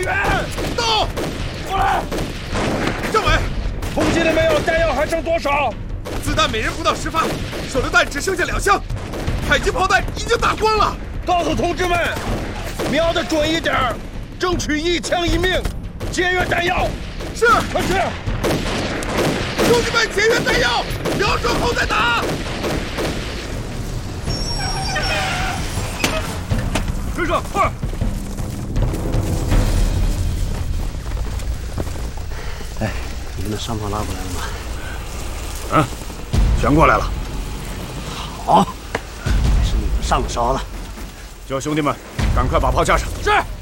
援！ 到！ 过来！ 政委， 统计了没有？弹药还剩多少？ 子弹每人不到10发，手榴弹只剩下2箱，迫击炮弹已经打光了。 告诉同志们，瞄得准一点，争取1枪1命，节约弹药。 是， 快去！ 兄弟们，节约弹药，瞄准后再打。 跟上，快！ 哎，你们的伤亡拉过来了吗？ 嗯，全过来了。 好，是你们上了梢了。 叫兄弟们赶快把炮架上。 是。